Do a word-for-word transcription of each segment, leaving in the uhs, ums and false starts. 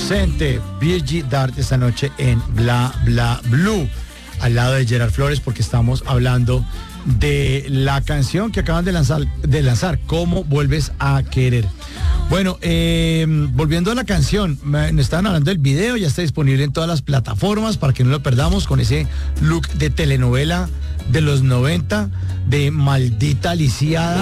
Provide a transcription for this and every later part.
presente Virgie Dart esta noche en Bla Bla Blue, al lado de Gerard Flores, porque estamos hablando de la canción que acaban de lanzar, de lanzar ¿Cómo vuelves a querer? Bueno, eh, volviendo a la canción, me, me estaban hablando del video, ya está disponible en todas las plataformas para que no lo perdamos, con ese look de telenovela de los noventa, de maldita lisiada,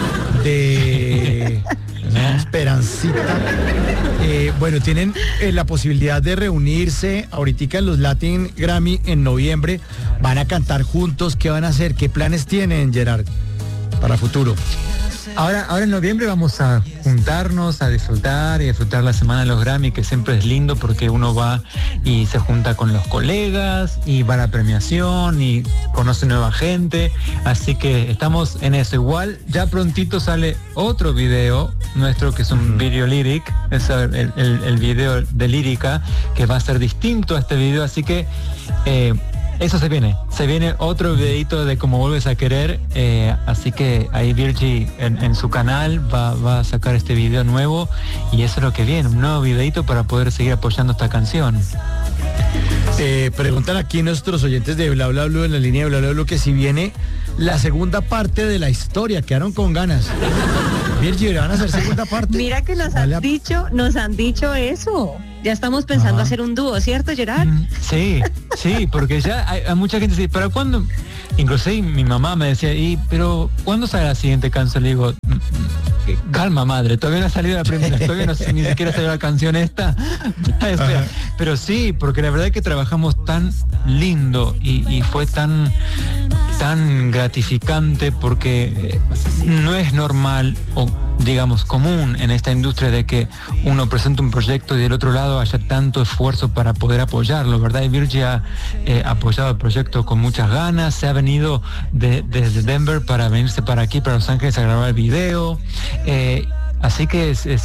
de Esperancita. Eh, bueno, tienen eh, la posibilidad de reunirse ahorita en los Latin Grammy en noviembre. Van a cantar juntos. ¿Qué van a hacer? ¿Qué planes tienen, Gerard, para futuro? Ahora, ahora en noviembre vamos a juntarnos, a disfrutar y disfrutar la semana de los Grammy, que siempre es lindo porque uno va y se junta con los colegas y va a la premiación y conoce nueva gente. Así que estamos en eso. Igual ya prontito sale otro video nuestro, que es un video lyric, es el, el, el video de lírica, que va a ser distinto a este video. Así que eh, eso se viene, se viene otro videito de Cómo vuelves a querer, eh, así que ahí Virgie en, en su canal va, va a sacar este video nuevo, y eso es lo que viene, un nuevo videito para poder seguir apoyando esta canción. Eh, preguntan aquí nuestros oyentes de Bla Bla Blue, en la línea de Bla Bla Blue, que si viene la segunda parte de la historia. Quedaron con ganas. Virgie, ¿van a hacer segunda parte? Mira que nos han dicho, nos han dicho eso. Ya estamos pensando Ajá. hacer un dúo, ¿cierto, Gerard? Sí, sí, porque ya hay, hay mucha gente que dice, ¿pero cuándo? Inclusive mi mamá me decía, ¿y pero cuándo sale la siguiente canción? Le digo, calma, madre, todavía no ha salido la primera, todavía no sé, ni siquiera salió la canción esta. Pero sí, porque la verdad es que trabajamos tan lindo y, y fue tan tan gratificante, porque no es normal o digamos común en esta industria de que uno presenta un proyecto y del otro lado haya tanto esfuerzo para poder apoyarlo, ¿verdad? Y Virgie ha eh, apoyado el proyecto con muchas ganas, se ha venido de, desde Denver para venirse para aquí, para Los Ángeles, a grabar el video, eh, así que es, es